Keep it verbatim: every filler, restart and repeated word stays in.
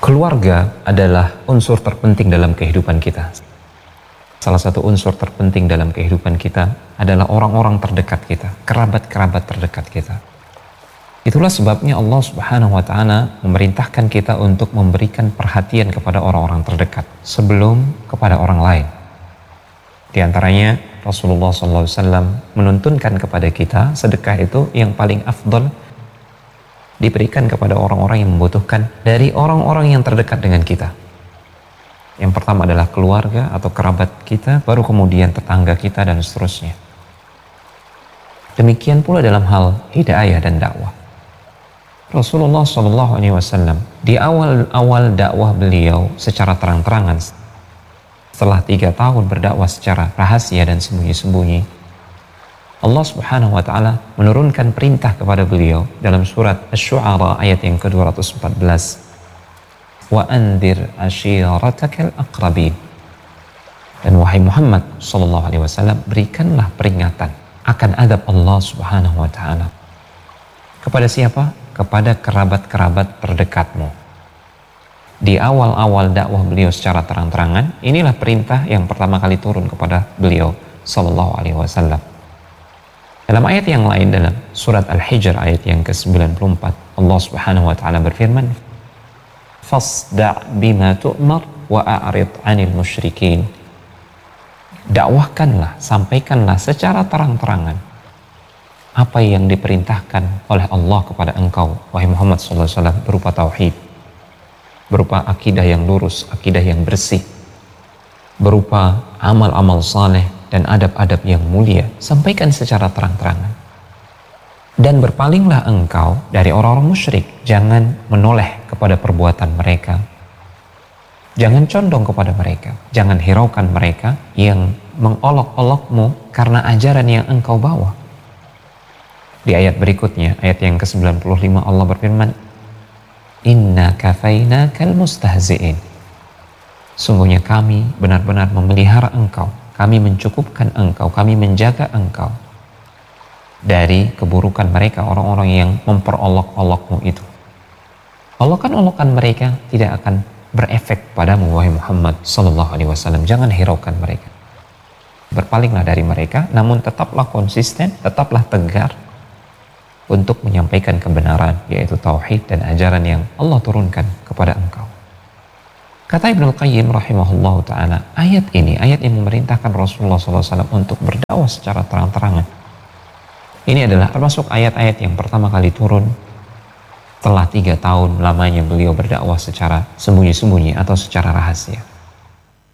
Keluarga adalah unsur terpenting dalam kehidupan kita. Salah satu unsur terpenting dalam kehidupan kita adalah orang-orang terdekat kita, kerabat-kerabat terdekat kita. Itulah sebabnya Allah Subhanahu wa Ta'ala memerintahkan kita untuk memberikan perhatian kepada orang-orang terdekat sebelum kepada orang lain. Di antaranya Rasulullah shallallahu alaihi wasallam menuntunkan kepada kita sedekah itu yang paling afdal diberikan kepada orang-orang yang membutuhkan dari orang-orang yang terdekat dengan kita. Yang pertama adalah keluarga atau kerabat kita, baru kemudian tetangga kita dan seterusnya. Demikian pula dalam hal hidayah dan dakwah. Rasulullah shallallahu alaihi wasallam di awal-awal dakwah beliau secara terang-terangan, setelah tiga tahun berdakwah secara rahasia dan sembunyi-sembunyi, Allah Subhanahu wa Ta'ala menurunkan perintah kepada beliau dalam surat Asy-Syu'ara ayat yang ke dua ratus empat belas. Wa anzir ashiratakal aqrabin. Dan wahai Muhammad sallallahu alaihi wasallam, berikanlah peringatan akan adab Allah Subhanahu wa Ta'ala. Kepada siapa? Kepada kerabat-kerabat terdekatmu. Di awal-awal dakwah beliau secara terang-terangan, inilah perintah yang pertama kali turun kepada beliau sallallahu alaihi wasallam. Dalam ayat yang lain dalam surat Al-Hijr ayat yang ke sembilan puluh empat, Allah Subhanahu wa Ta'ala berfirman, "Fasda' bima tu'mar wa a'rid 'anil musyrikin." Dakwahkanlah, sampaikanlah secara terang-terangan apa yang diperintahkan oleh Allah kepada engkau, wahai Muhammad sallallahu alaihi wasallam, berupa tauhid, berupa akidah yang lurus, akidah yang bersih, berupa amal-amal saleh dan adab-adab yang mulia. Sampaikan secara terang-terangan. Dan berpalinglah engkau dari orang-orang musyrik. Jangan menoleh kepada perbuatan mereka. Jangan condong kepada mereka. Jangan hiraukan mereka yang mengolok-olokmu karena ajaran yang engkau bawa. Di ayat berikutnya, ayat yang ke sembilan puluh lima, Allah berfirman, "Inna kafainakal mustahzi'in." Sungguhnya kami benar-benar memelihara engkau, kami mencukupkan engkau, kami menjaga engkau dari keburukan mereka, orang-orang yang memperolok-olokmu itu. Olokan-olokan mereka tidak akan berefek padamu, wahai Muhammad sallallahu alaihi wasallam. Jangan hiraukan mereka. Berpalinglah dari mereka, namun tetaplah konsisten, tetaplah tegar untuk menyampaikan kebenaran, yaitu tauhid dan ajaran yang Allah turunkan kepada engkau. Kata Ibnu Qayyim rahimahullah ta'ala, ayat ini, ayat yang memerintahkan Rasulullah shallallahu alaihi wasallam untuk berdakwah secara terang-terangan, ini adalah termasuk ayat-ayat yang pertama kali turun setelah tiga tahun lamanya beliau berdakwah secara sembunyi-sembunyi atau secara rahasia.